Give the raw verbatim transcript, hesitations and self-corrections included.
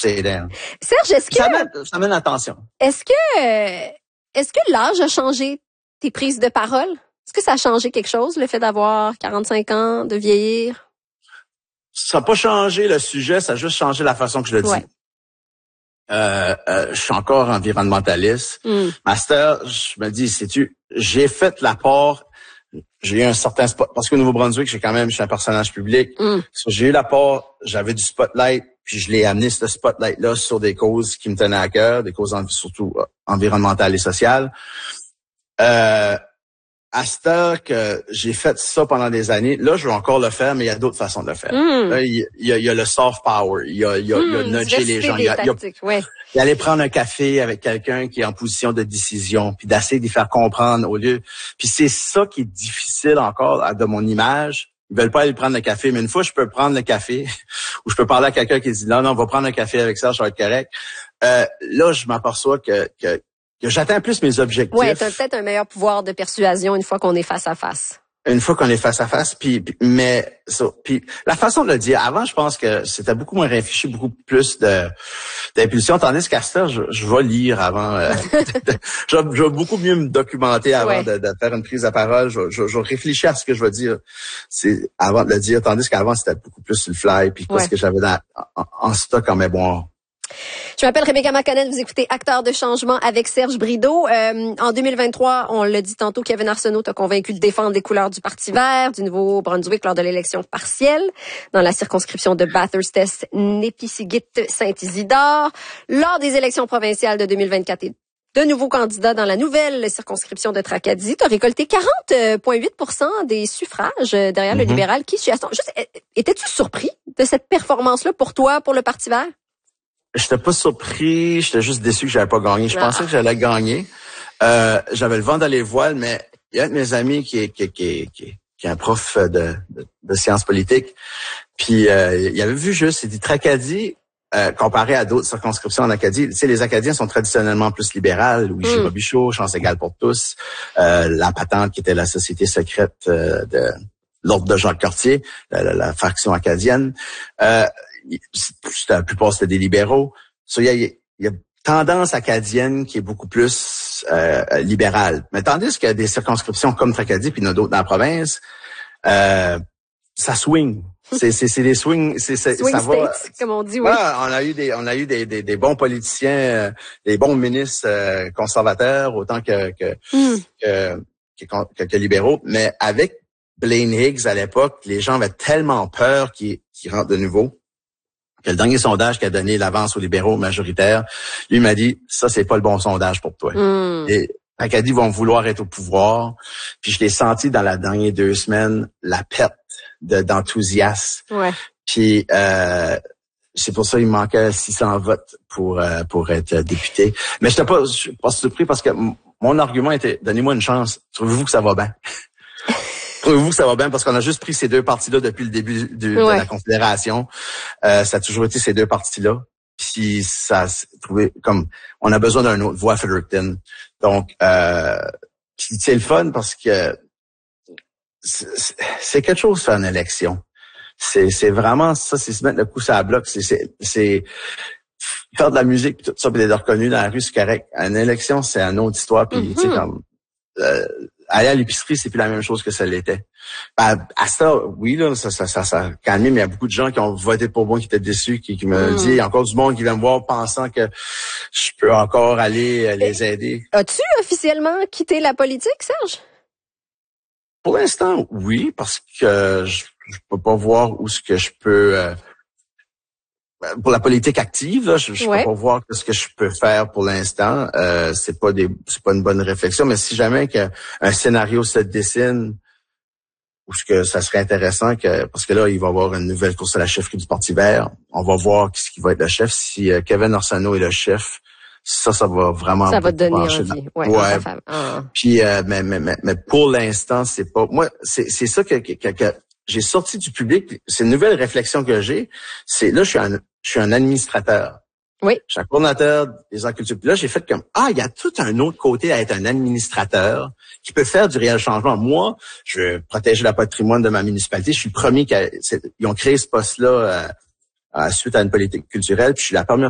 upside down. Serge, est-ce que... Ça mène, ça mène l'attention. Est-ce que, euh, est-ce que l'âge a changé tes prises de parole? Est-ce que ça a changé quelque chose, le fait d'avoir quarante-cinq ans, de vieillir? Ça n'a pas changé le sujet, ça a juste changé la façon que je le dis. Ouais. Euh, euh, je suis encore environnementaliste. Mm. Master, je me dis, sais-tu, j'ai fait l'apport, j'ai eu un certain spot, parce qu'au Nouveau-Brunswick, j'ai quand même, je suis un personnage public. Mm. So, j'ai eu l'apport, j'avais du spotlight, puis je l'ai amené, ce spotlight-là, sur des causes qui me tenaient à cœur, des causes en, surtout environnementales et sociales. Euh, À cette heure que j'ai fait ça pendant des années, là, je veux encore le faire, mais il y a d'autres façons de le faire. Mm. Là, il, y a, il y a le soft power, il y a, il y a, mm, il y a nudger les gens, il y a, il y a, ouais. il y a aller prendre un café avec quelqu'un qui est en position de décision, puis d'essayer d'y faire comprendre au lieu. Puis c'est ça qui est difficile encore de mon image. Ils veulent pas aller prendre le café, mais une fois je peux prendre le café, ou je peux parler à quelqu'un qui dit non, non, on va prendre un café avec ça, ça va être correct. Euh, là, je m'aperçois que, que que j'atteins plus mes objectifs. Ouais, t'as peut-être un meilleur pouvoir de persuasion une fois qu'on est face à face. Une fois qu'on est face à face, puis, puis mais ça, puis la façon de le dire. Avant, je pense que c'était beaucoup moins réfléchi, beaucoup plus de d'impulsion. Tandis qu'à ce je, je vais lire avant. Euh, je, je vais beaucoup mieux me documenter avant ouais. de, de faire une prise de parole. Je, je, je réfléchis à ce que je vais dire, c'est avant de le dire. Tandis qu'avant, c'était beaucoup plus sur le fly, puis ouais. ce que j'avais dans, en, en stock en mémoire. Je m'appelle Rebecca McConnell, vous écoutez Acteurs de changement avec Serge Brideau. Euh, en deux mille vingt-trois, on l'a dit tantôt, Kevin Arsenault t'a convaincu de défendre les couleurs du Parti vert du Nouveau-Brunswick lors de l'élection partielle dans la circonscription de Bathurst-Népisiguit-Saint-Isidore. Lors des élections provinciales de deux mille vingt-quatre et de nouveaux candidats dans la nouvelle circonscription de Tracadie, tu as récolté quarante virgule huit pour cent des suffrages derrière mm-hmm. le libéral qui suit. Juste, étais-tu surpris de cette performance-là pour toi, pour le Parti vert? J'étais pas surpris, j'étais juste déçu que j'avais pas gagné. Je ah. pensais que j'allais gagner. Euh, j'avais le vent dans les voiles, mais il y a un de mes amis qui est, qui, qui, qui, qui est un prof de, de, de sciences politiques. Puis euh, il avait vu juste, il dit Tracadie, euh, comparé à d'autres circonscriptions en Acadie, tu sais, les Acadiens sont traditionnellement plus libérales. Louis mm. Robichaud, chance égale pour tous. Euh, la patente qui était la société secrète euh, de l'ordre de Jacques Cartier, la, la, la faction acadienne. Euh, la plupart c'était des libéraux. So, il y a, il y a tendance acadienne qui est beaucoup plus euh, libérale. Mais tandis qu'il y a des circonscriptions comme Tracadie puis il y en a d'autres dans la province, euh, ça swing. C'est, c'est, c'est des swing, c'est, c'est swing ça states, va. Comme on dit, oui. Ouais, on a eu des, on a eu des, des, des bons politiciens, euh, des bons ministres euh, conservateurs autant que que, mm. que, que, que que libéraux. Mais avec Blaine Higgs à l'époque, les gens avaient tellement peur qu'il, qu'il rentre de nouveau. Que le dernier sondage qui a donné l'avance aux libéraux majoritaires, lui m'a dit, ça, c'est pas le bon sondage pour toi. Mm. Et Acadie vont vouloir être au pouvoir. Puis je l'ai senti dans la dernière deux semaines, la perte de, d'enthousiasme. Ouais. Puis euh, c'est pour ça qu'il me manquait six cents votes pour euh, pour être député. Mais j'étais pas, je suis pas surpris parce que m- mon argument était, donnez-moi une chance. Trouvez-vous que ça va bien? Trouvez-vous que ça va bien? Parce qu'on a juste pris ces deux partis-là depuis le début du, ouais. de la Confédération. Euh, ça a toujours été ces deux partis-là. Puis ça trouvé comme on a besoin d'un autre voix à Fredericton. Donc euh, c'est le fun parce que c'est, c'est quelque chose de faire une élection. C'est, c'est vraiment ça, c'est se mettre le pouce à la bloc. C'est, c'est, c'est faire de la musique puis tout ça, puis d'être reconnu dans la rue, c'est correct. Une élection, c'est une autre histoire. Puis mm-hmm. tu sais comme euh, aller à l'épicerie, c'est plus la même chose que ça l'était. Ben, à ça, oui, là, ça, ça, ça, ça a calmé, mais il y a beaucoup de gens qui ont voté pour moi, qui étaient déçus, qui, qui me mm. disent, il y a encore du monde qui vient me voir pensant que je peux encore aller euh, les aider. As-tu officiellement quitté la politique, Serge? Pour l'instant, oui, parce que je, je peux pas voir où ce que je peux... Euh, pour la politique active, là, je, je ouais. peux pas voir ce que je peux faire pour l'instant. Euh, c'est pas des, c'est pas une bonne réflexion. Mais si jamais qu'un scénario se dessine, ou ce que ça serait intéressant que, parce que là, il va y avoir une nouvelle course à la chefferie du Parti vert. On va voir qui va être le chef. Si euh, Kevin Arsenault est le chef, ça, ça va vraiment. Ça va te donner envie. Ouais. ouais. Ah. Puis, euh, mais, mais, mais, mais pour l'instant, c'est pas. Moi, c'est, c'est ça que, que, que j'ai sorti du public. C'est une nouvelle réflexion que j'ai. C'est là, je suis un Je suis un administrateur. Oui. Je suis un coordonnateur des arts culturels. Puis là, j'ai fait comme, ah, il y a tout un autre côté à être un administrateur qui peut faire du réel changement. Moi, je veux protéger le patrimoine de ma municipalité. Je suis le premier qui a, ils ont créé ce poste-là euh, suite à une politique culturelle. Puis je suis la première